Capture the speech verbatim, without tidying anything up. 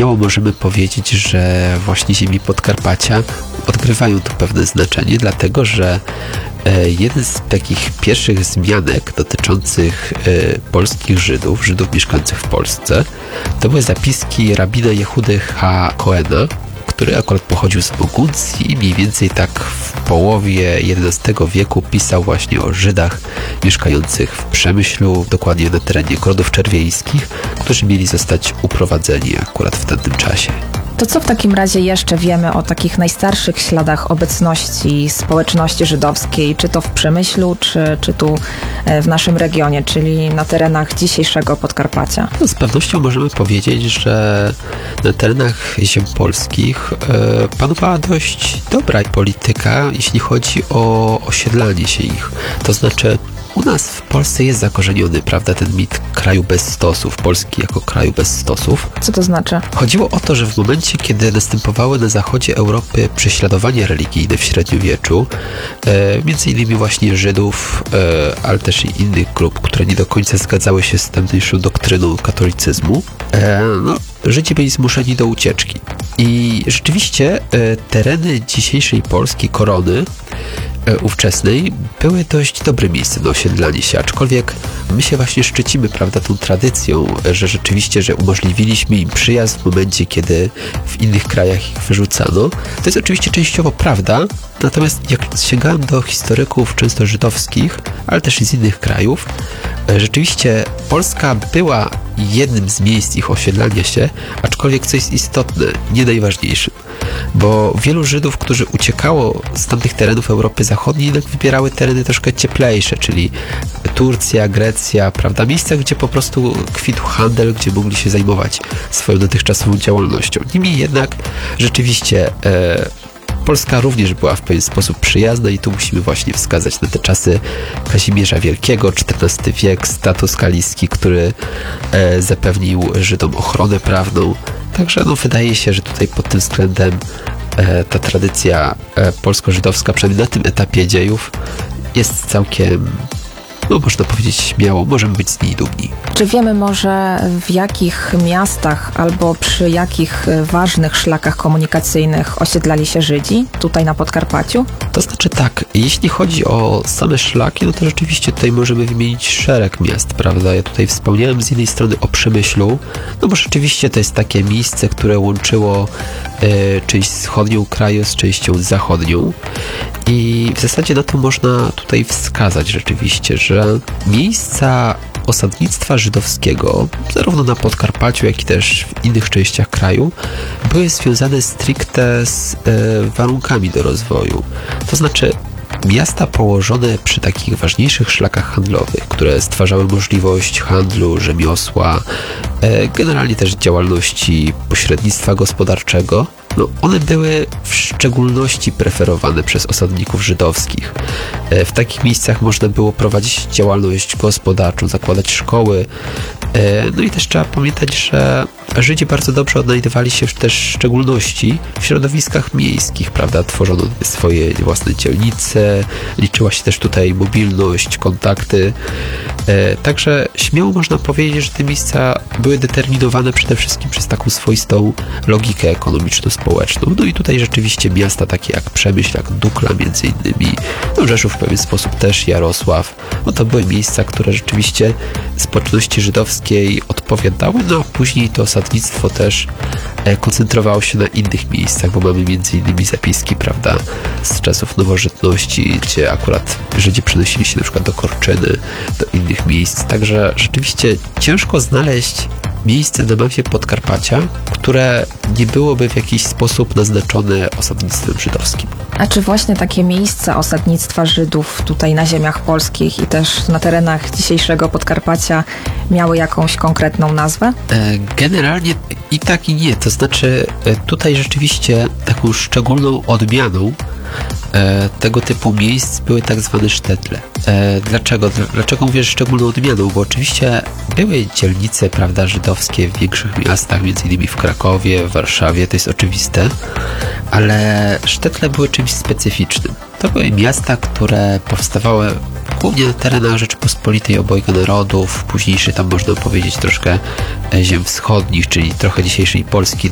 śmiało możemy powiedzieć, że właśnie ziemi Podkarpacia odgrywają tu pewne znaczenie, dlatego że jeden z takich pierwszych wzmianek dotyczących polskich Żydów, Żydów mieszkających w Polsce, to były zapiski rabina Jehudy H. Cohena, który akurat pochodził z Moguncji i mniej więcej tak w połowie jedenastego wieku pisał właśnie o Żydach mieszkających w Przemyślu, dokładnie na terenie Grodów Czerwieńskich, którzy mieli zostać uprowadzeni akurat w tamtym czasie. To co w takim razie jeszcze wiemy o takich najstarszych śladach obecności społeczności żydowskiej, czy to w Przemyślu, czy, czy tu w naszym regionie, czyli na terenach dzisiejszego Podkarpacia? No, z pewnością możemy powiedzieć, że na terenach ziem polskich e, panowała dość dobra polityka, jeśli chodzi o osiedlanie się ich. To znaczy u nas w Polsce jest zakorzeniony, prawda, ten mit kraju bez stosów, Polski jako kraju bez stosów. Co to znaczy? Chodziło o to, że w momencie, kiedy następowały na zachodzie Europy prześladowania religijne w średniowieczu, e, między innymi właśnie Żydów, e, ale też i innych grup, które nie do końca zgadzały się z tamtejszą doktryną katolicyzmu, e, no, Żydzi byli zmuszeni do ucieczki. I rzeczywiście e, tereny dzisiejszej Polski, korony, ówczesnej, były dość dobre miejsce na osiedlanie się, aczkolwiek my się właśnie szczycimy, prawda, tą tradycją, że rzeczywiście, że umożliwiliśmy im przyjazd w momencie, kiedy w innych krajach ich wyrzucano. To jest oczywiście częściowo prawda, natomiast jak sięgałem do historyków często żydowskich, ale też i z innych krajów, rzeczywiście Polska była jednym z miejsc ich osiedlania się, aczkolwiek co jest istotne, nie najważniejszym, bo wielu Żydów, którzy uciekało z tamtych terenów Europy Zachodniej, jednak wybierały tereny troszkę cieplejsze, czyli Turcja, Grecja, prawda, miejsca, gdzie po prostu kwitł handel, gdzie mogli się zajmować swoją dotychczasową działalnością. Niemniej jednak rzeczywiście e, Polska również była w pewien sposób przyjazna i tu musimy właśnie wskazać na te czasy Kazimierza Wielkiego, czternasty wiek, status kaliski, który e, zapewnił Żydom ochronę prawną. Także no, wydaje się, że tutaj pod tym względem e, ta tradycja e, polsko-żydowska, przynajmniej na tym etapie dziejów, jest całkiem, no można powiedzieć śmiało, możemy być z niej dumni. Czy wiemy może w jakich miastach albo przy jakich ważnych szlakach komunikacyjnych osiedlali się Żydzi tutaj na Podkarpaciu? To znaczy tak, jeśli chodzi o same szlaki, no to rzeczywiście tutaj możemy wymienić szereg miast, prawda? Ja tutaj wspomniałem z jednej strony o Przemyślu, no bo rzeczywiście to jest takie miejsce, które łączyło e, część wschodnią kraju z częścią zachodnią i w zasadzie na to można tutaj wskazać rzeczywiście, że miejsca osadnictwa żydowskiego, zarówno na Podkarpaciu, jak i też w innych częściach kraju, były związane stricte z e, warunkami do rozwoju. To znaczy miasta położone przy takich ważniejszych szlakach handlowych, które stwarzały możliwość handlu, rzemiosła, e, generalnie też działalności pośrednictwa gospodarczego, no, one były w szczególności preferowane przez osadników żydowskich. W takich miejscach można było prowadzić działalność gospodarczą, zakładać szkoły. No i też trzeba pamiętać, że Żydzi bardzo dobrze odnajdywali się też w szczególności w środowiskach miejskich, prawda? Tworzono swoje własne dzielnice, liczyła się też tutaj mobilność, kontakty. Także śmiało można powiedzieć, że te miejsca były determinowane przede wszystkim przez taką swoistą logikę ekonomiczno-społeczną. No i tutaj rzeczywiście miasta takie jak Przemyśl, jak Dukla między innymi, no Rzeszów w pewien sposób też, Jarosław, no to były miejsca, które rzeczywiście społeczności żydowskiej odpowiadały, no a później to osadnictwo też koncentrowało się na innych miejscach, bo mamy między innymi zapiski, prawda, z czasów nowożytności, gdzie akurat Żydzi przenosili się na przykład do Korczyny, do innych miejsc, także rzeczywiście ciężko znaleźć miejsce na mapie Podkarpacia, które nie byłoby w jakiś sposób naznaczone osadnictwem żydowskim. A czy właśnie takie miejsca osadnictwa Żydów tutaj na ziemiach polskich i też na terenach dzisiejszego Podkarpacia miały jakąś konkretną nazwę? Generalnie i tak i nie. To znaczy tutaj rzeczywiście taką szczególną odmianą tego typu miejsc były tak zwane sztetle. Dlaczego? Dlaczego mówię szczególną odmianą? Bo oczywiście były dzielnice, prawda, żydowskie w większych miastach, między innymi w Krakowie, w Warszawie, to jest oczywiste, ale sztetle były czymś specyficznym. To były miasta, które powstawały głównie na terenach Rzeczypospolitej obojga narodów, późniejszej tam można powiedzieć troszkę ziem wschodnich, czyli trochę dzisiejszej Polski,